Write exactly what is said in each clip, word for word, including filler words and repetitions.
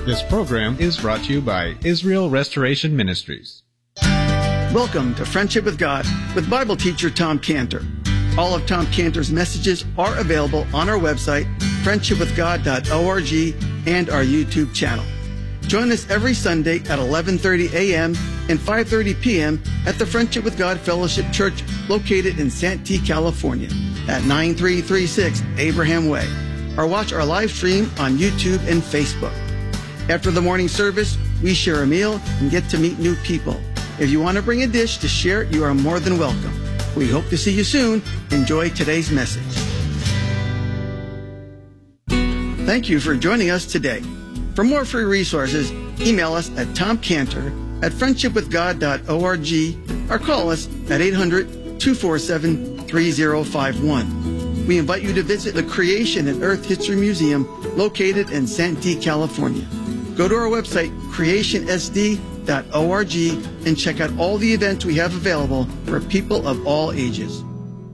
This program is brought to you by Israel Restoration Ministries. Welcome to Friendship with God with Bible teacher Tom Cantor. All of Tom Cantor's messages are available on our website, friendship with god dot org, and our YouTube channel. Join us every Sunday at eleven thirty a.m. and five thirty p.m. at the Friendship with God Fellowship Church located in Santee, California at nine three three six Abraham Way, or watch our live stream on YouTube and Facebook. After the morning service, we share a meal and get to meet new people. If you want to bring a dish to share, you are more than welcome. We hope to see you soon. Enjoy today's message. Thank you for joining us today. For more free resources, email us at tomcantor at friendship with god dot org or call us at eight hundred, two four seven, three zero five one. We invite you to visit the Creation and Earth History Museum located in Santee, California. Go to our website, creation s d dot org, and check out all the events we have available for people of all ages.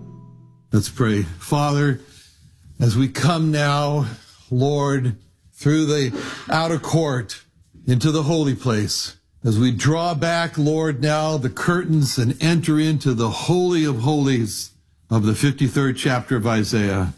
Let's pray. Father, as we come now, Lord, through the outer court into the holy place, as we draw back, Lord, now the curtains and enter into the Holy of Holies of the fifty-third chapter of Isaiah,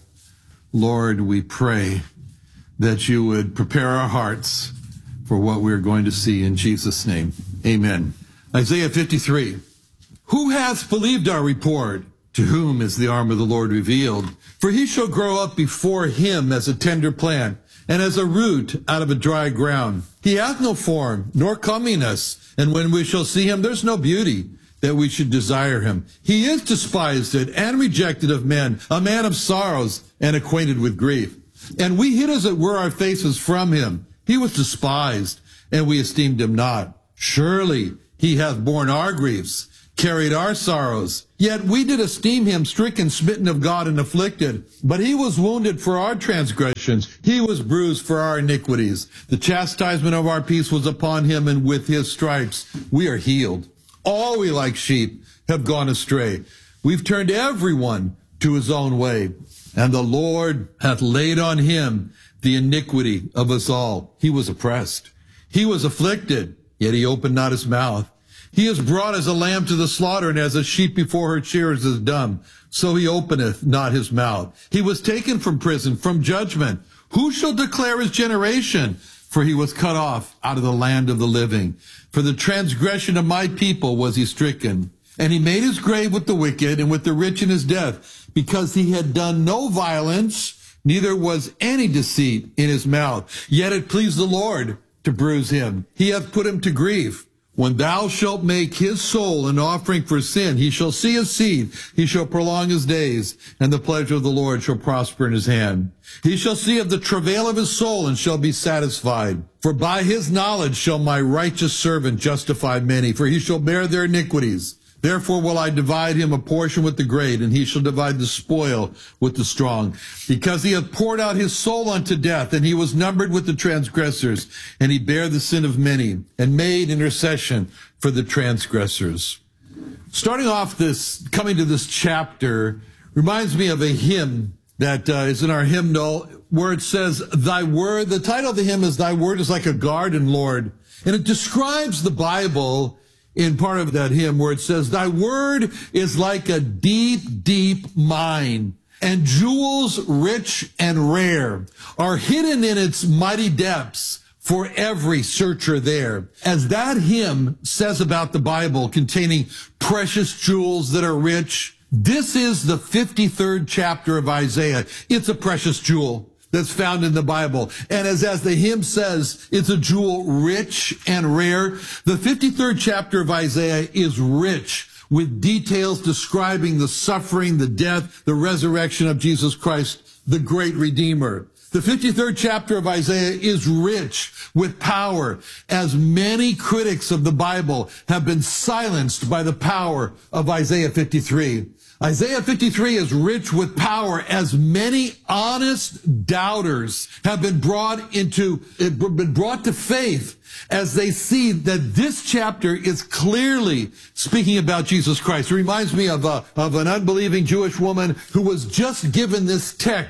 Lord, we pray that you would prepare our hearts for what we're going to see in Jesus' name. Amen. Isaiah fifty-three. Who hath believed our report? To whom is the arm of the Lord revealed? For he shall grow up before him as a tender plant, and as a root out of a dry ground. He hath no form, nor comeliness, and when we shall see him, there's no beauty, that we should desire him. He is despised and rejected of men, a man of sorrows, and acquainted with grief. And we hid as it were our faces from him. He was despised, and we esteemed him not. Surely he hath borne our griefs, carried our sorrows. Yet we did esteem him stricken, smitten of God, and afflicted. But he was wounded for our transgressions. He was bruised for our iniquities. The chastisement of our peace was upon him, and with his stripes we are healed. All we like sheep have gone astray. We've turned everyone to his own way. And the Lord hath laid on him the iniquity of us all. He was oppressed. He was afflicted, yet he opened not his mouth. He is brought as a lamb to the slaughter, and as a sheep before her shearers is dumb. So he openeth not his mouth. He was taken from prison, from judgment. Who shall declare his generation? For he was cut off out of the land of the living. For the transgression of my people was he stricken. And he made his grave with the wicked and with the rich in his death, because he had done no violence, neither was any deceit in his mouth. Yet it pleased the Lord to bruise him. He hath put him to grief. When thou shalt make his soul an offering for sin, he shall see his seed, he shall prolong his days, and the pleasure of the Lord shall prosper in his hand. He shall see of the travail of his soul, and shall be satisfied. For by his knowledge shall my righteous servant justify many, for he shall bear their iniquities. Therefore will I divide him a portion with the great, and he shall divide the spoil with the strong. Because he hath poured out his soul unto death, and he was numbered with the transgressors, and he bare the sin of many, and made intercession for the transgressors. Starting off this, coming to this chapter, reminds me of a hymn that uh, is in our hymnal, where it says, Thy word, the title of the hymn is, Thy word is like a garden, Lord. And it describes the Bible in part of that hymn where it says, Thy word is like a deep, deep mine, and jewels rich and rare are hidden in its mighty depths for every searcher there. As that hymn says about the Bible, containing precious jewels that are rich, this is the fifty-third chapter of Isaiah. It's a precious jewel that's found in the Bible. And as, as the hymn says, it's a jewel rich and rare. The fifty-third chapter of Isaiah is rich with details describing the suffering, the death, the resurrection of Jesus Christ, the great Redeemer. The fifty-third chapter of Isaiah is rich with power, as many critics of the Bible have been silenced by the power of Isaiah fifty-three. Isaiah fifty-three is rich with power, as many honest doubters have been brought into, been brought to faith as they see that this chapter is clearly speaking about Jesus Christ. It reminds me of a, of an unbelieving Jewish woman who was just given this text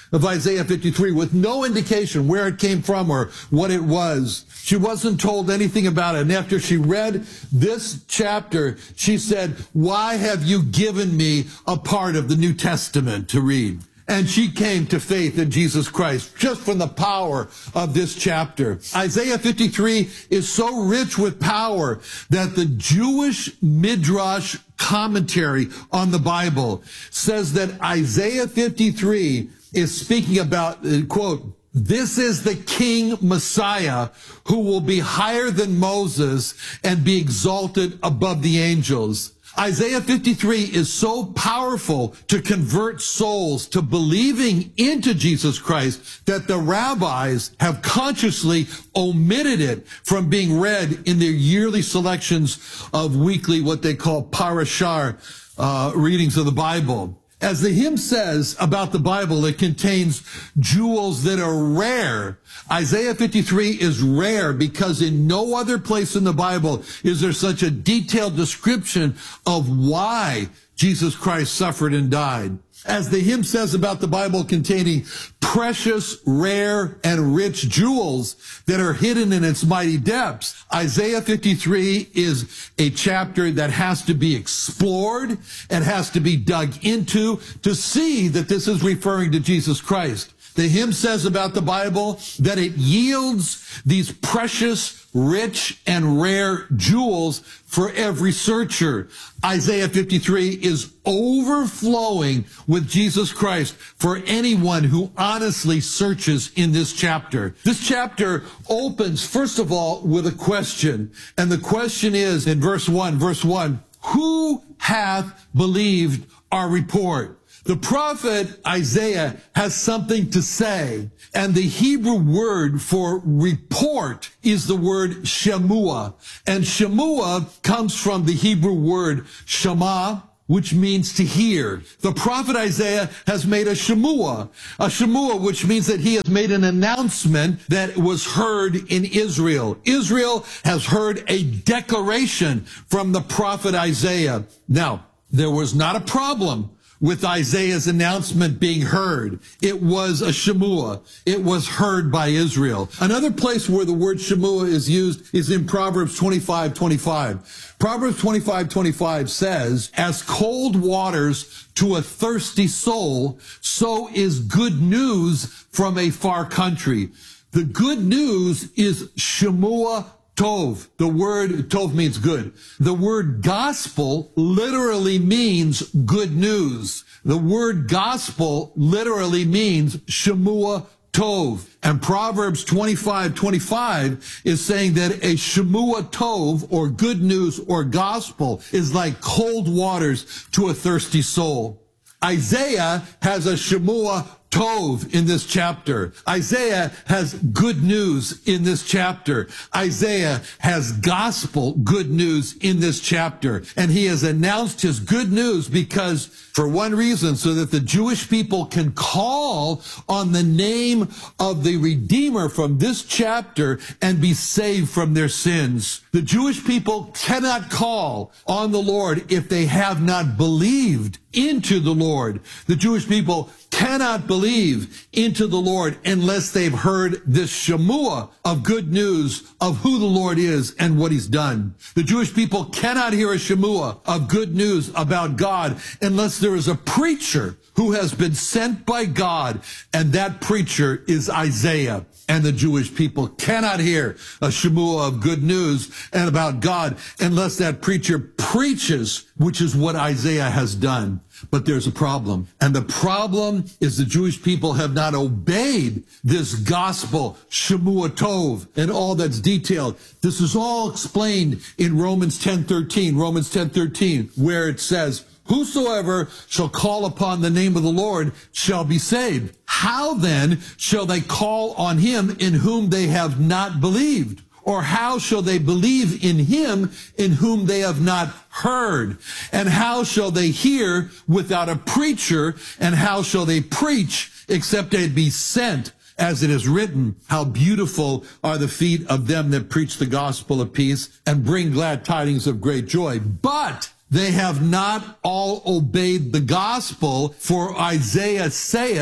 of Isaiah fifty-three with no indication where it came from or what it was. She wasn't told anything about it. And after she read this chapter, she said, "Why have you given me a part of the New Testament to read?" And she came to faith in Jesus Christ just from the power of this chapter. Isaiah fifty-three is so rich with power that the Jewish Midrash commentary on the Bible says that Isaiah fifty-three is speaking about, quote, "This is the King Messiah who will be higher than Moses and be exalted above the angels." Isaiah fifty-three is so powerful to convert souls to believing into Jesus Christ that the rabbis have consciously omitted it from being read in their yearly selections of weekly, what they call parashah, uh, readings of the Bible. As the hymn says about the Bible, it contains jewels that are rare. Isaiah fifty-three is rare because in no other place in the Bible is there such a detailed description of why Jesus Christ suffered and died. As the hymn says about the Bible containing precious, rare, and rich jewels that are hidden in its mighty depths, Isaiah fifty-three is a chapter that has to be explored and has to be dug into to see that this is referring to Jesus Christ. The hymn says about the Bible that it yields these precious, rich, and rare jewels for every searcher. Isaiah fifty-three is overflowing with Jesus Christ for anyone who honestly searches in this chapter. This chapter opens, first of all, with a question. And the question is in verse one, verse one, "Who hath believed our report?" The prophet Isaiah has something to say, and the Hebrew word for report is the word shemua. And shemua comes from the Hebrew word shema, which means to hear. The prophet Isaiah has made a shemua, a shemua, which means that he has made an announcement that was heard in Israel. Israel has heard a declaration from the prophet Isaiah. Now, there was not a problem with Isaiah's announcement being heard. It was a shemua. It was heard by Israel. Another place where the word shemua is used is in Proverbs twenty-five twenty-five. Proverbs twenty-five twenty-five says, "As cold waters to a thirsty soul, so is good news from a far country." The good news is shemua tov. The word tov means good. The word gospel literally means good news. The word gospel literally means shemua tov. And Proverbs twenty-five twenty-five is saying that a shemua tov, or good news or gospel, is like cold waters to a thirsty soul. Isaiah has a shemua tov in this chapter. Isaiah has good news in this chapter. Isaiah has gospel good news in this chapter. And he has announced his good news because, for one reason, so that the Jewish people can call on the name of the Redeemer from this chapter and be saved from their sins. The Jewish people cannot call on the Lord if they have not believed into the Lord. The Jewish people cannot believe into the Lord unless they've heard this shemua of good news of who the Lord is and what he's done. The Jewish people cannot hear a shemua of good news about God unless there is a preacher who has been sent by God, and that preacher is Isaiah. And the Jewish people cannot hear a shemua of good news and about God unless that preacher preaches, which is what Isaiah has done. But there's a problem. And the problem is the Jewish people have not obeyed this gospel, shemua tov, and all that's detailed. This is all explained in Romans ten thirteen, Romans ten thirteen, where it says, "Whosoever shall call upon the name of the Lord shall be saved. How then shall they call on him in whom they have not believed? Or how shall they believe in him in whom they have not heard? And how shall they hear without a preacher? And how shall they preach except they be sent? As it is written, how beautiful are the feet of them that preach the gospel of peace and bring glad tidings of great joy." But they have not all obeyed the gospel, for Isaiah saith,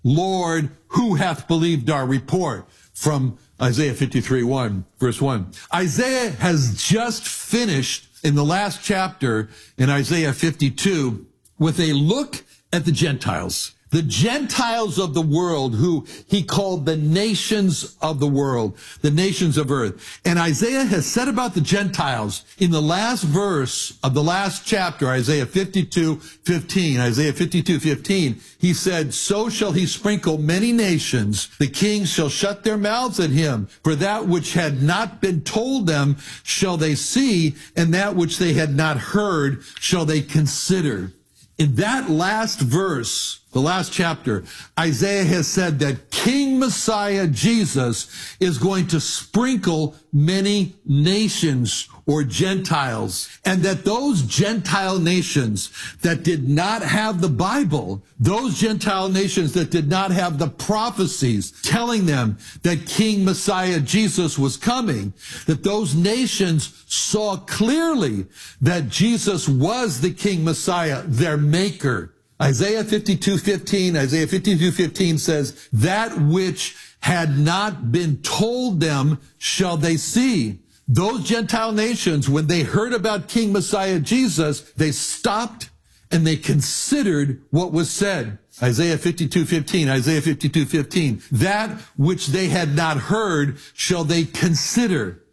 Lord, who hath believed our report? From Isaiah fifty-three, one, verse one. Isaiah has just finished in the last chapter in Isaiah fifty-two with a look at the Gentiles. The Gentiles of the world, who he called the nations of the world, the nations of earth. And Isaiah has said about the Gentiles in the last verse of the last chapter, Isaiah fifty-two, fifteen, Isaiah fifty-two, fifteen, he said, so shall he sprinkle many nations. The kings shall shut their mouths at him. For that which had not been told them shall they see, and that which they had not heard shall they consider. In that last verse, the last chapter, Isaiah has said that King Messiah Jesus is going to sprinkle many nations or Gentiles, and that those Gentile nations that did not have the Bible, those Gentile nations that did not have the prophecies telling them that King Messiah Jesus was coming, that those nations saw clearly that Jesus was the King Messiah, their maker. Isaiah fifty-two, fifteen, Isaiah fifty-two, fifteen says, that which had not been told them shall they see. Those Gentile nations, when they heard about King Messiah Jesus, they stopped and they considered what was said. Isaiah fifty-two, fifteen, Isaiah fifty-two, fifteen. That which they had not heard shall they consider.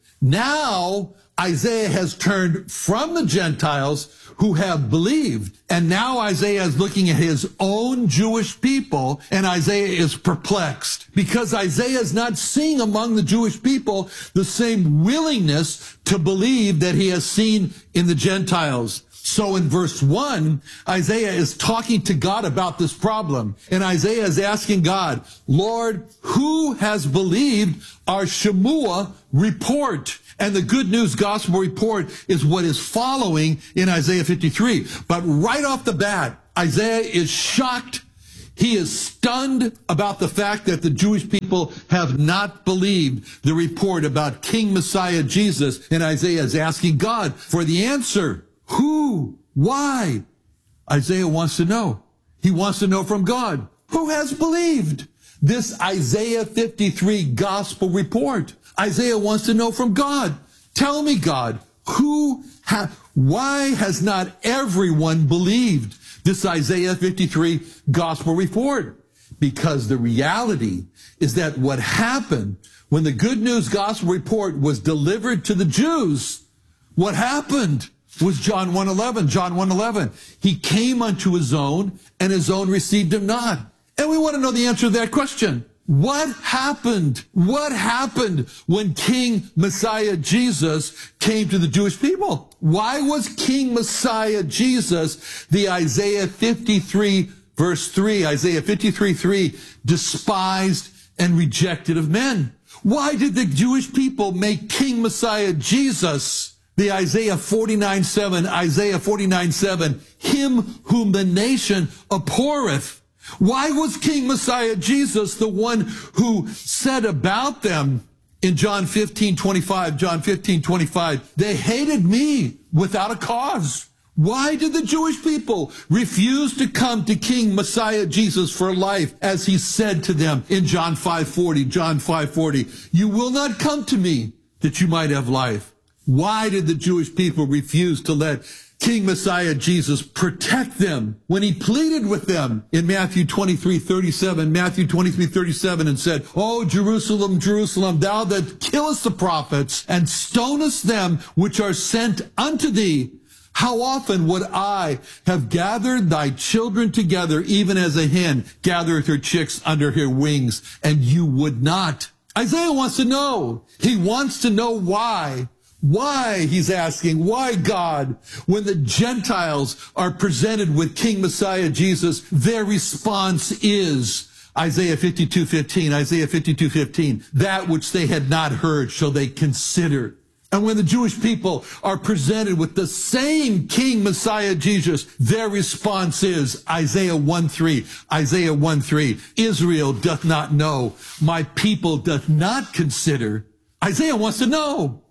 Now, Isaiah has turned from the Gentiles who have believed, and now Isaiah is looking at his own Jewish people, and Isaiah is perplexed because Isaiah is not seeing among the Jewish people the same willingness to believe that he has seen in the Gentiles. So in verse one, Isaiah is talking to God about this problem, and Isaiah is asking God, Lord, who has believed our Shemua report? And the good news gospel report is what is following in Isaiah fifty-three. But right off the bat, Isaiah is shocked. He is stunned about the fact that the Jewish people have not believed the report about King Messiah Jesus. And Isaiah is asking God for the answer. Who? Why? Isaiah wants to know. He wants to know from God. Who has believed this Isaiah fifty-three gospel report? Isaiah wants to know from God. Tell me, God, who ha- why has not everyone believed this Isaiah fifty-three gospel report? Because the reality is that what happened when the good news gospel report was delivered to the Jews, what happened was John one eleven. John one eleven. He came unto his own, and his own received him not. And we want to know the answer to that question. What happened? What happened when King Messiah Jesus came to the Jewish people? Why was King Messiah Jesus, the Isaiah fifty-three verse three, Isaiah fifty-three, three, despised and rejected of men? Why did the Jewish people make King Messiah Jesus, the Isaiah forty-nine, seven, Isaiah forty-nine, seven, him whom the nation abhorreth? Why was King Messiah Jesus the one who said about them in John fifteen, twenty-five, John fifteen, twenty-five, they hated me without a cause? Why did the Jewish people refuse to come to King Messiah Jesus for life, as he said to them in John five forty, John five forty, you will not come to me that you might have life? Why did the Jewish people refuse to let King Messiah Jesus protect them when he pleaded with them in Matthew twenty-three, thirty-seven, Matthew twenty-three, thirty-seven, and said, O Jerusalem, Jerusalem, thou that killest the prophets and stonest them which are sent unto thee, how often would I have gathered thy children together, even as a hen gathereth her chicks under her wings, and you would not? Isaiah wants to know. He wants to know why. Why, he's asking, why, God, when the Gentiles are presented with King Messiah Jesus, their response is Isaiah fifty-two, fifteen, Isaiah fifty-two, fifteen, that which they had not heard shall they consider. And when the Jewish people are presented with the same King Messiah Jesus, their response is Isaiah one, three, Isaiah one, three, Israel doth not know, my people doth not consider. Isaiah wants to know.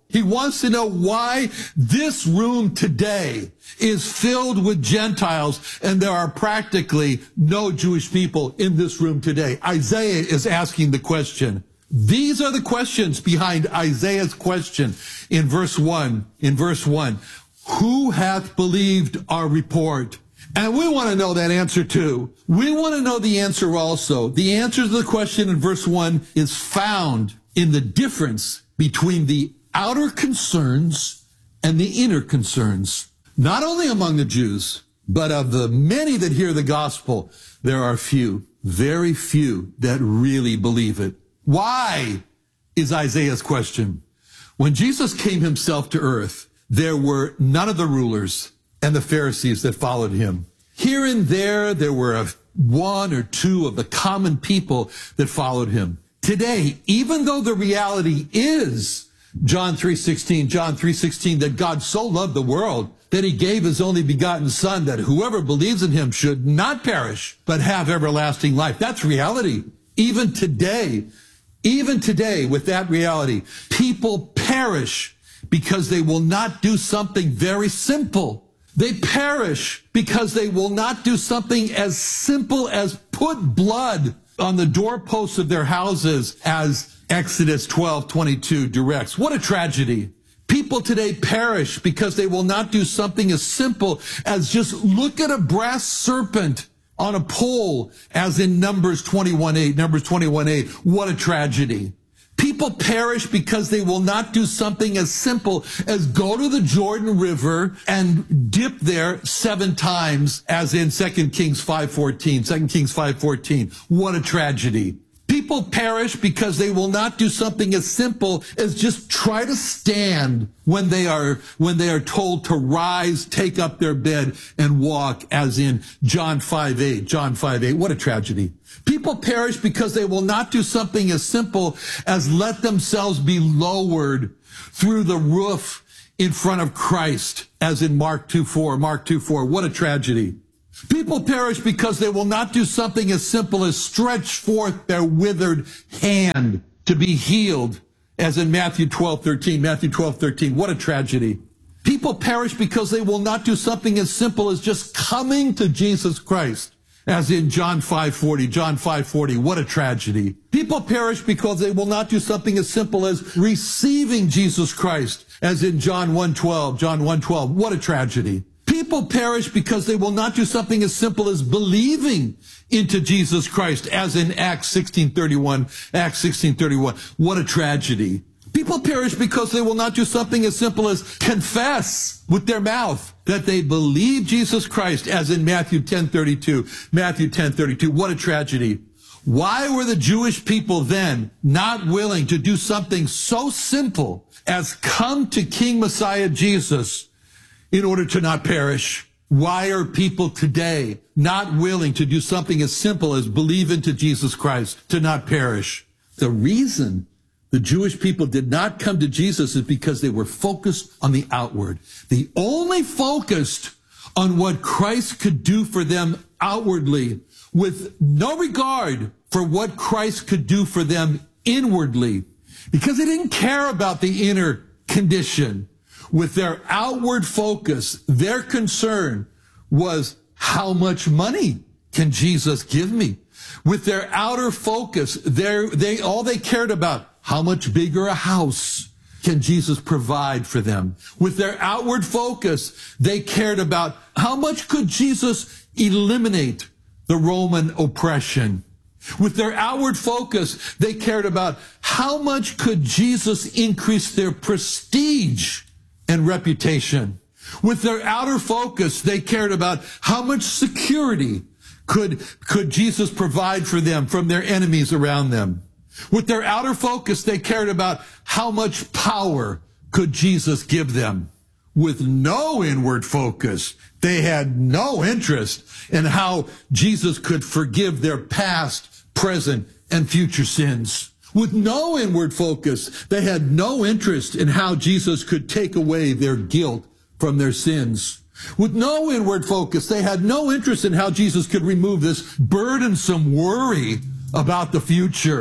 He wants to know why this room today is filled with Gentiles and there are practically no Jewish people in this room today. Isaiah is asking the question. These are the questions behind Isaiah's question in verse one. In verse one, who hath believed our report? And we want to know that answer too. We want to know the answer also. The answer to the question in verse one is found in the difference between the outer concerns and the inner concerns. Not only among the Jews, but of the many that hear the gospel, there are few, very few that really believe it. Why is Isaiah's question. When Jesus came himself to earth, there were none of the rulers and the Pharisees that followed him. Here and there, there were a, one or two of the common people that followed him. Today, even though the reality is John three sixteen, John three sixteen, that God so loved the world that he gave his only begotten son, that whoever believes in him should not perish, but have everlasting life. That's reality. Even today, even today with that reality, people perish because they will not do something very simple. They perish because they will not do something as simple as put blood on the doorposts of their houses, as Exodus twelve twenty-two directs. What a tragedy. People today perish because they will not do something as simple as just look at a brass serpent on a pole, as in Numbers twenty-one eight. Numbers twenty-one eight. What a tragedy. People perish because they will not do something as simple as go to the Jordan River and dip there seven times, as in Second Kings five fourteen. Second Kings five fourteen. What a tragedy. People perish because they will not do something as simple as just try to stand when they are, when they are told to rise, take up their bed, and walk, as in John five eight. John five eight. What a tragedy. People perish because they will not do something as simple as let themselves be lowered through the roof in front of Christ, as in Mark two four. Mark two four. What a tragedy. People perish because they will not do something as simple as stretch forth their withered hand to be healed, as in Matthew twelve thirteen. Matthew twelve thirteen. What a tragedy. People perish because they will not do something as simple as just coming to Jesus Christ, as in John five forty. John five forty. What a tragedy. People perish because they will not do something as simple as receiving Jesus Christ, as in John one twelve. John one twelve. What a tragedy. People perish because they will not do something as simple as believing into Jesus Christ, as in Acts sixteen thirty-one. Acts sixteen thirty-one. What a tragedy. People perish because they will not do something as simple as confess with their mouth that they believe Jesus Christ, as in Matthew ten thirty-two. Matthew ten thirty-two. What a tragedy. Why were the Jewish people then not willing to do something so simple as come to King Messiah Jesus in order to not perish? Why are people today not willing to do something as simple as believe into Jesus Christ to not perish? The reason the Jewish people did not come to Jesus is because they were focused on the outward. They only focused on what Christ could do for them outwardly, with no regard for what Christ could do for them inwardly, because they didn't care about the inner condition. With their outward focus, their concern was, how much money can Jesus give me? With their outer focus, they all they cared about, how much bigger a house can Jesus provide for them? With their outward focus, they cared about, how much could Jesus eliminate the Roman oppression? With their outward focus, they cared about, how much could Jesus increase their prestige and reputation? With their outer focus, they cared about, how much security could, could Jesus provide for them from their enemies around them? With their outer focus, they cared about, how much power could Jesus give them? With no inward focus, they had no interest in how Jesus could forgive their past, present, and future sins. With no inward focus, they had no interest in how Jesus could take away their guilt from their sins. With no inward focus, they had no interest in how Jesus could remove this burdensome worry about the future.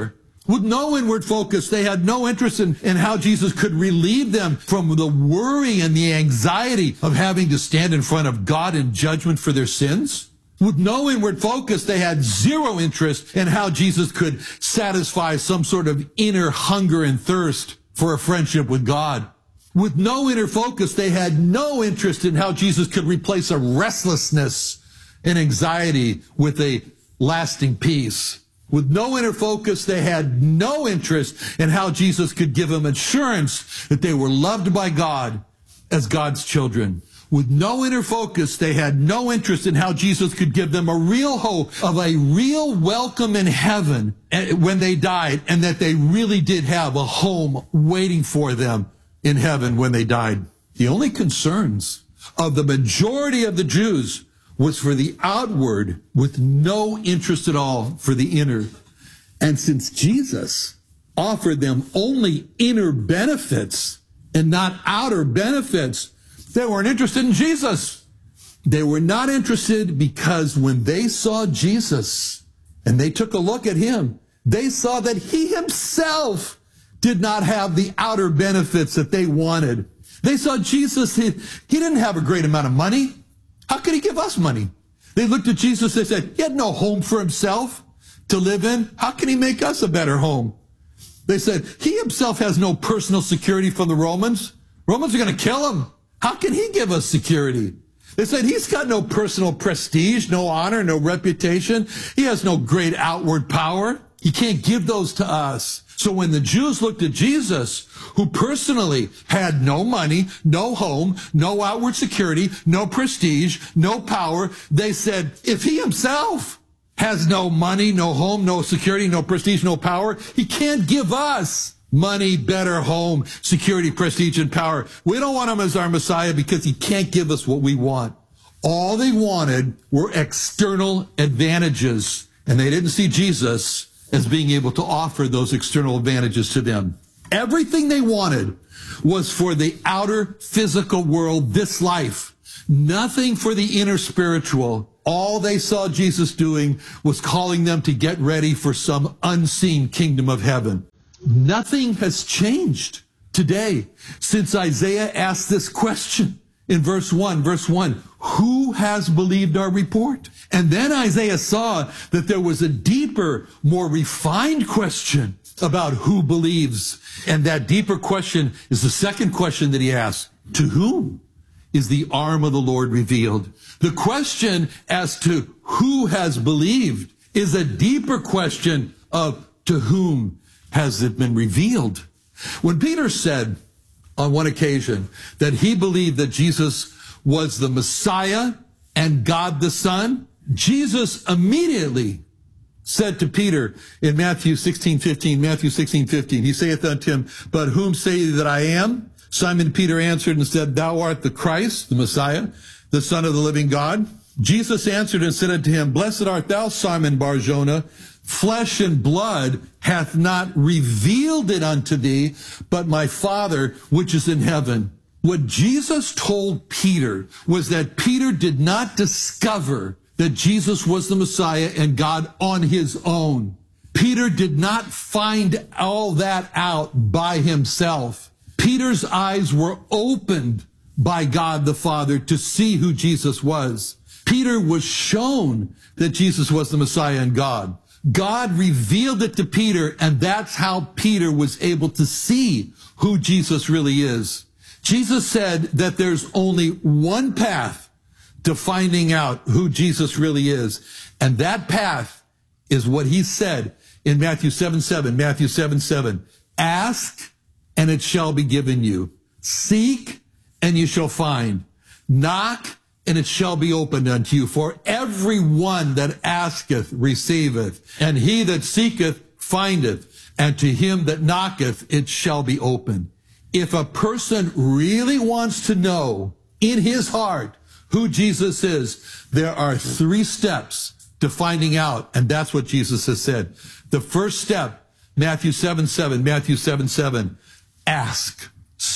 With no inward focus, they had no interest in, in how Jesus could relieve them from the worry and the anxiety of having to stand in front of God in judgment for their sins. With no inward focus, they had zero interest in how Jesus could satisfy some sort of inner hunger and thirst for a friendship with God. With no inner focus, they had no interest in how Jesus could replace a restlessness and anxiety with a lasting peace. With no inner focus, they had no interest in how Jesus could give them assurance that they were loved by God as God's children. With no inner focus, they had no interest in how Jesus could give them a real hope of a real welcome in heaven when they died, and that they really did have a home waiting for them in heaven when they died. The only concerns of the majority of the Jews was for the outward, with no interest at all for the inner. And since Jesus offered them only inner benefits and not outer benefits, they weren't interested in Jesus. They were not interested because when they saw Jesus and they took a look at him, they saw that he himself did not have the outer benefits that they wanted. They saw Jesus, he, he didn't have a great amount of money. How could he give us money? They looked at Jesus, they said, he had no home for himself to live in. How can he make us a better home? They said, he himself has no personal security from the Romans. Romans are going to kill him. How can he give us security? They said, he's got no personal prestige, no honor, no reputation. He has no great outward power. He can't give those to us. So when the Jews looked at Jesus, who personally had no money, no home, no outward security, no prestige, no power, they said, if he himself has no money, no home, no security, no prestige, no power, he can't give us money, better home, security, prestige, and power. We don't want him as our Messiah because he can't give us what we want. All they wanted were external advantages, and they didn't see Jesus as being able to offer those external advantages to them. Everything they wanted was for the outer physical world, this life. Nothing for the inner spiritual. All they saw Jesus doing was calling them to get ready for some unseen kingdom of heaven. Nothing has changed today since Isaiah asked this question in verse one. Verse one, who has believed our report? And then Isaiah saw that there was a deeper, more refined question about who believes. And that deeper question is the second question that he asked. To whom is the arm of the Lord revealed? The question as to who has believed is a deeper question of to whom has it been revealed? When Peter said on one occasion that he believed that Jesus was the Messiah and God the Son, Jesus immediately said to Peter in Matthew sixteen fifteen, Matthew sixteen fifteen, he saith unto him, but whom say ye that I am? Simon Peter answered and said, thou art the Christ, the Messiah, the Son of the living God. Jesus answered and said unto him, blessed art thou, Simon Bar-Jonah. Flesh and blood hath not revealed it unto thee, but my Father which is in heaven. What Jesus told Peter was that Peter did not discover that Jesus was the Messiah and God on his own. Peter did not find all that out by himself. Peter's eyes were opened by God the Father to see who Jesus was. Peter was shown that Jesus was the Messiah and God. God revealed it to Peter, and that's how Peter was able to see who Jesus really is. Jesus said that there's only one path to finding out who Jesus really is, and that path is what he said in Matthew seven seven, Matthew seven seven. Ask, and it shall be given you. Seek, and you shall find. Knock, and it shall be opened unto you. For every one that asketh receiveth, and he that seeketh findeth, and to him that knocketh it shall be opened. If a person really wants to know in his heart who Jesus is, there are three steps to finding out, and that's what Jesus has said. The first step, Matthew seven seven, Matthew seven seven, ask.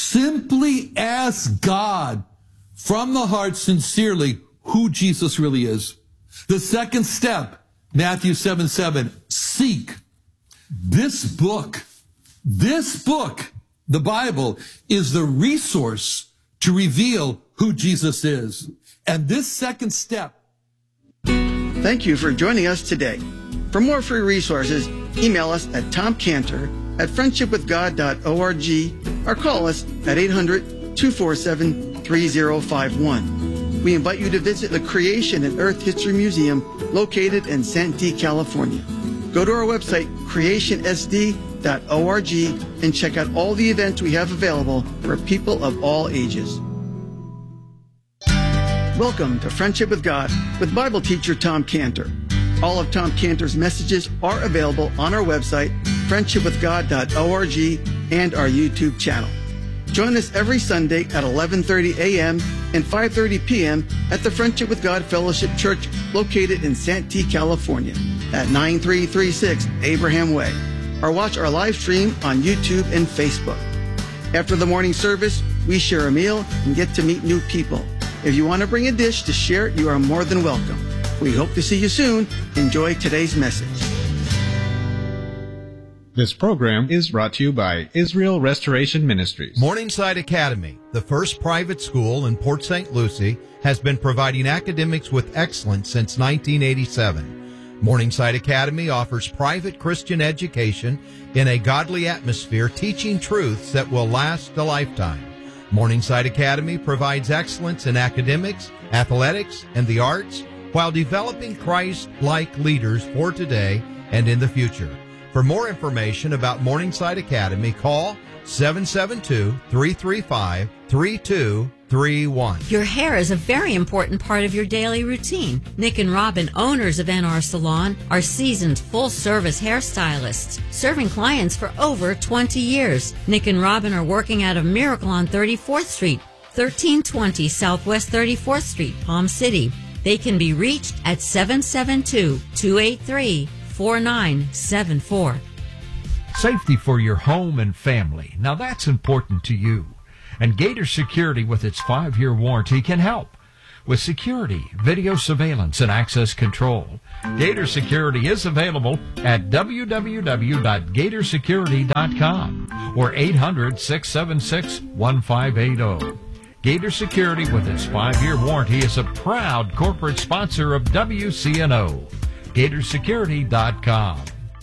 Simply ask God from the heart sincerely who Jesus really is. The second step, Matthew seven seven, seek. This book, this book, the Bible, is the resource to reveal who Jesus is. And this second step. Thank you for joining us today. For more free resources, email us at tomcantor at friendship with god dot org or call us at eight hundred, two four seven, three zero five one. We invite you to visit the Creation and Earth History Museum located in Santee, California. Go to our website, creation s d dot org, and check out all the events we have available for people of all ages. Welcome to Friendship with God with Bible teacher Tom Cantor. All of Tom Cantor's messages are available on our website, friendship with god dot org, and our YouTube channel. Join us every Sunday at eleven thirty a.m. and five thirty p.m. at the Friendship with God Fellowship Church located in Santee, California at nine three three six Abraham Way, or watch our live stream on YouTube and Facebook. After the morning service, we share a meal and get to meet new people. If you want to bring a dish to share, you are more than welcome. We hope to see you soon. Enjoy today's message. This program is brought to you by Israel Restoration Ministries. Morningside Academy, the first private school in Port Saint Lucie, has been providing academics with excellence since nineteen eighty-seven. Morningside Academy offers private Christian education in a godly atmosphere, teaching truths that will last a lifetime. Morningside Academy provides excellence in academics, athletics, and the arts, while developing Christ-like leaders for today and in the future. For more information about Morningside Academy, call seven seven two, three three five, three two three one. Your hair is a very important part of your daily routine. Nick and Robin, owners of N R Salon, are seasoned full-service hairstylists, serving clients for over twenty years. Nick and Robin are working out of Miracle on thirty-fourth Street, thirteen twenty Southwest thirty-fourth Street, Palm City. They can be reached at seven seven two, two eight three, four nine seven four. Safety for your home and family. Now that's important to you. And Gator Security, with its five-year warranty, can help. With security, video surveillance, and access control, Gator Security is available at w w w dot gator security dot com or eight hundred, six seven six, one five eight zero. Gator Security, with its five-year warranty, is a proud corporate sponsor of W C N O. gator security dot com.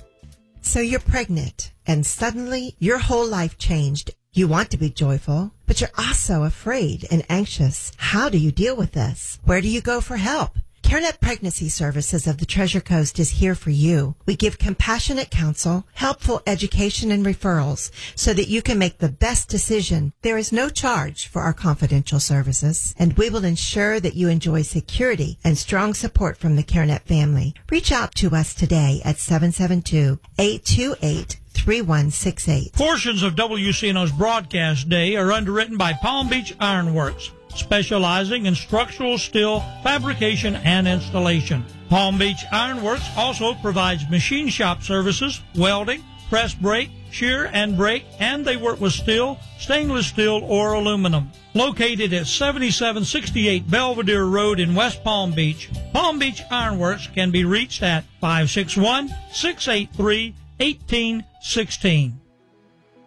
So you're pregnant, and suddenly your whole life changed. You want to be joyful, but you're also afraid and anxious. How do you deal with this? Where do you go for help? CareNet Pregnancy Services of the Treasure Coast is here for you. We give compassionate counsel, helpful education, and referrals so that you can make the best decision. There is no charge for our confidential services, and we will ensure that you enjoy security and strong support from the CareNet family. Reach out to us today at seven seven two, eight two eight, three one six eight. Portions of W C N O's broadcast day are underwritten by Palm Beach Ironworks, specializing in structural steel fabrication and installation. Palm Beach Ironworks also provides machine shop services, welding, press brake, shear and brake, and they work with steel, stainless steel, or aluminum. Located at seventy-seven sixty-eight Belvedere Road in West Palm Beach, Palm Beach Ironworks can be reached at five six one, six eight three, one eight one six.